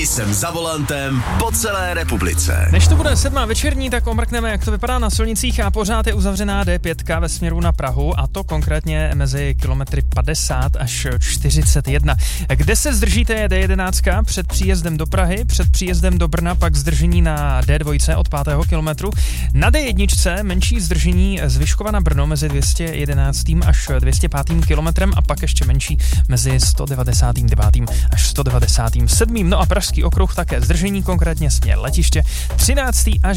Jsem za volantem po celé republice. Než to bude 7. večerní, tak omrkneme, jak to vypadá na silnicích a pořád je uzavřená D5 ve směru na Prahu, a to konkrétně mezi kilometry 50 až 41. Kde se zdržíte je D11 před příjezdem do Prahy, před příjezdem do Brna pak zdržení na D2 od 5. kilometru. Na D1 menší zdržení z Vyškova na Brno mezi 211. až 205. kilometrem a pak ještě menší mezi 199. až 197. No a Pražský okruh také zdržení, konkrétně směr letiště 13. až